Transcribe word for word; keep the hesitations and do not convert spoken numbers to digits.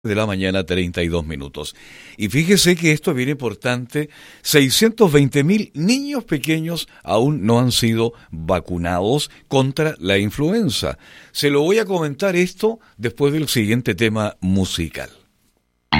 de la mañana, treinta y dos minutos. Y fíjese que esto es bien importante, seiscientos veinte mil niños pequeños aún no han sido vacunados contra la influenza. Se lo voy a comentar esto después del siguiente tema musical.